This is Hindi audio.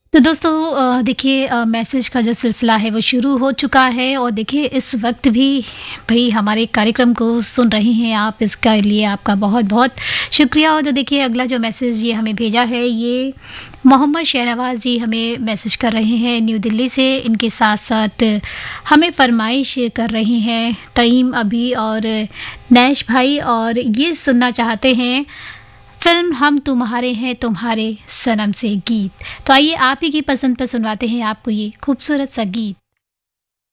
तो दोस्तों देखिए मैसेज का जो सिलसिला है वो शुरू हो चुका है और देखिए इस वक्त भी भई हमारे कार्यक्रम को सुन रहे हैं आप, इसका लिए आपका बहुत-बहुत शुक्रिया। और तो देखिए अगला जो मैसेज ये हमें भेजा है, ये मोहम्मद शहनवाज़ जी हमें मैसेज कर रहे हैं न्यू दिल्ली से। इनके साथ-साथ हमें फ़रमाइश कर रहे हैं तईम अभी और नैश भाई, और ये सुनना चाहते हैं फ़िल्म हम तुम्हारे हैं तुम्हारे सनम से गीत। तो आइए आप ही की पसंद पर सुनवाते हैं आपको ये खूबसूरत सा गीत।